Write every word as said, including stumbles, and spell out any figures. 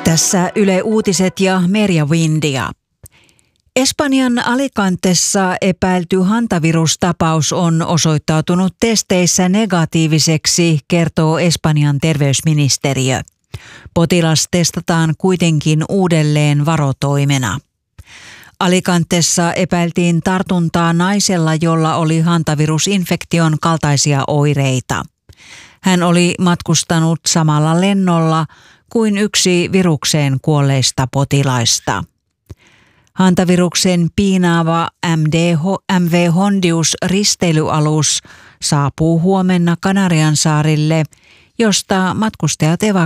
Tässä Yle Uutiset ja Merja Windia. Espanjan Alicantessa epäilty hantavirustapaus on osoittautunut testeissä negatiiviseksi, kertoo Espanjan terveysministeriö. Potilas testataan kuitenkin uudelleen varotoimena. Alicantessa epäiltiin tartuntaa naisella, jolla oli hantavirusinfektion kaltaisia oireita. Hän oli matkustanut samalla lennolla kuin yksi virukseen kuolleista potilaista. Hantaviruksen piinaava M V Hondius risteilyalus saapuu huomenna Kanariansaarille, josta matkustajat evakuoidaan